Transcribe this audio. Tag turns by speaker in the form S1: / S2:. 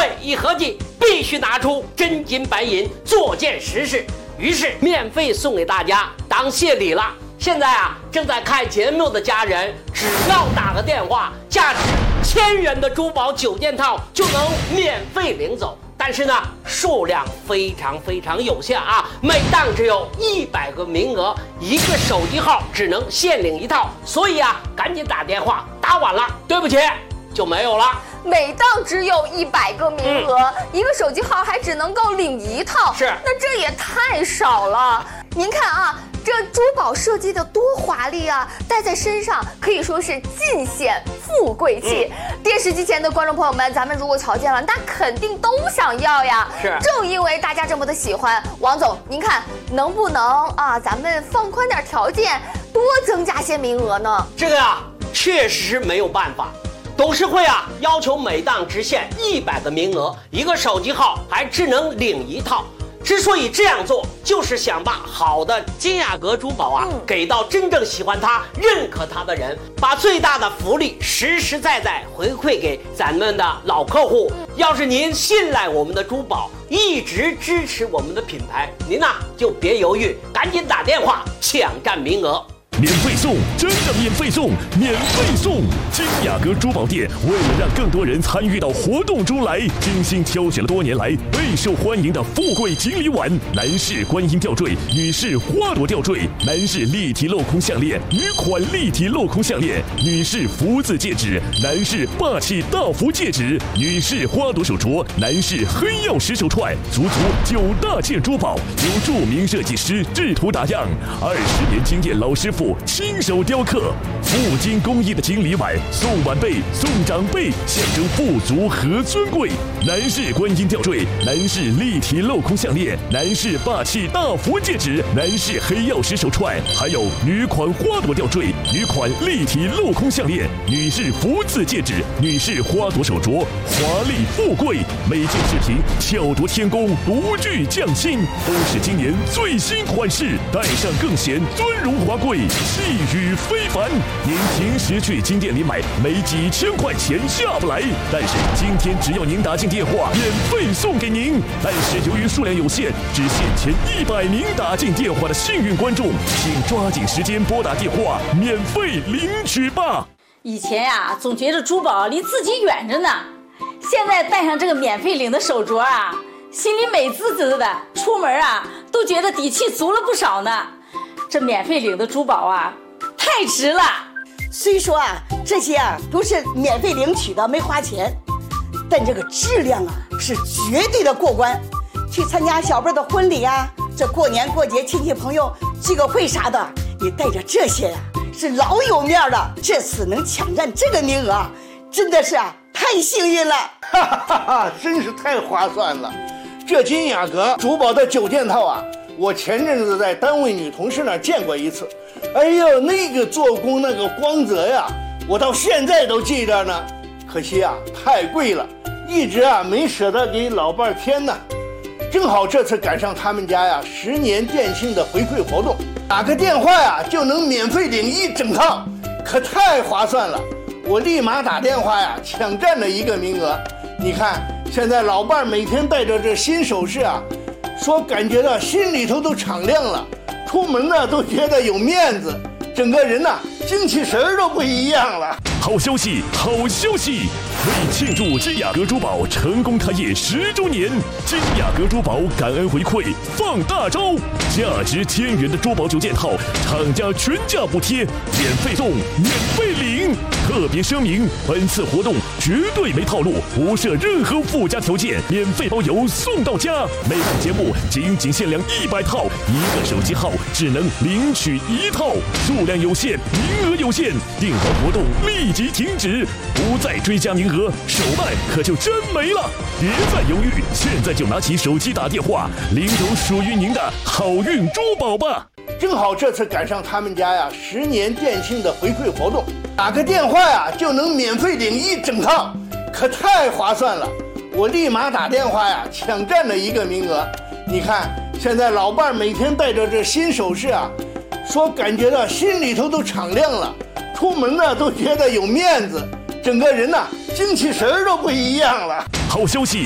S1: 会一合计，必须拿出真金白银做件实事，于是免费送给大家当谢礼了。现在啊，正在看节目的家人，只要打个电话，价值1000元的珠宝9件套就能免费领走。但是呢，数量非常有限啊，每档只有100个名额，一个手机号只能限领1套，所以啊，赶紧打电话，打晚了，对不起，就没有了。
S2: 每档只有100个名额，一个手机号还只能够领1套，
S1: 是，
S2: 那这也太少了。您看啊，这珠宝设计的多华丽啊，戴在身上可以说是尽显富贵气。电视机前的观众朋友们，咱们如果瞧见了，那肯定都想要呀。
S1: 是，
S2: 正因为大家这么的喜欢，王总，您看能不能啊，咱们放宽点条件，多增加些名额呢？
S1: 这个啊，确实没有办法。董事会啊，要求每档只限100个名额，一个手机号还只能领1套。之所以这样做，就是想把好的金雅阁珠宝啊，给到真正喜欢它、认可它的人，把最大的福利实实在在回馈给咱们的老客户。要是您信赖我们的珠宝，一直支持我们的品牌，您呐就别犹豫，赶紧打电话抢占名额。
S3: 免费送，真的免费送，免费送！金雅阁珠宝店为了让更多人参与到活动中来，精心挑选了多年来备受欢迎的富贵锦鲤碗、男士观音吊坠、女士花朵吊坠、男士立体镂空项链、女款立体镂空项链、女士福字戒指、男士霸气大福戒指、女士花朵手镯、男士黑曜石手串，足9大件珠宝，由著名设计师制图打样，20年经验老师傅亲手雕刻，镀金工艺的锦鲤碗，送晚辈送长辈，象征富足和尊贵。男士观音吊坠，男士立体镂空项链，男士霸气大福戒指，男士黑曜石手串，还有女款花朵吊坠、女款立体镂空项链、女士福字戒指、女士花朵手镯，华丽富贵，每件饰品巧夺天工，独具匠心，都是今年最新款式，戴上更显尊荣华贵。气宇非凡，您平时去金店里买，没几千块钱下不来。但是今天只要您打进电话，免费送给您。但是由于数量有限，只限前100名打进电话的幸运观众，请抓紧时间拨打电话，免费领取吧。
S4: 以前呀，总觉得珠宝离自己远着呢，现在戴上这个免费领的手镯啊，心里美滋滋的，出门啊都觉得底气足了不少呢。这免费领的珠宝啊，太值了。
S5: 虽说啊，这些啊都是免费领取的，没花钱，但这个质量啊是绝对的过关。去参加小辈的婚礼啊，这过年过节亲戚朋友聚个会啥的，你带着这些呀，是老有面的。这次能抢占这个名额，真的是啊太幸运了。
S6: 哈哈哈哈，真是太划算了。这金雅阁珠宝的9件套啊，我前阵子在单位女同事那儿见过一次，哎呦，那个做工那个光泽呀，我到现在都记着呢。可惜啊，太贵了，一直啊没舍得给老伴儿添呢。正好这次赶上他们家呀10年店庆的回馈活动，打个电话呀就能免费领1整套，可太划算了。我立马打电话呀抢占了1个名额。你看现在老伴儿每天带着这新首饰啊，说感觉到心里头都敞亮了，出门呢都觉得有面子，整个人呢精气神儿都不一样了。
S3: 好消息，好消息！为庆祝金雅阁珠宝成功开业10周年，金雅阁珠宝感恩回馈放大招，价值1000元的珠宝9件套，厂家全价补贴，免费送，免费领。特别声明，本次活动绝对没套路，不设任何附加条件，免费包邮送到家。每档节目仅限量100套，一个手机号只能领取1套，数量有限，名额有限，订单活动立即停止，不再追加名额，手办可就真没了。别再犹豫，现在就拿起手机打电话，领走属于您的好运珠宝吧。
S6: 正好这次赶上他们家呀10年店庆的回馈活动，打个电话呀就能免费领1整套，可太划算了。我立马打电话呀抢占了1个名额。你看现在老伴儿每天带着这新首饰啊，说感觉到心里头都敞亮了，出门呢都觉得有面子，整个人呢精气神儿都不一样了。
S3: 好消息，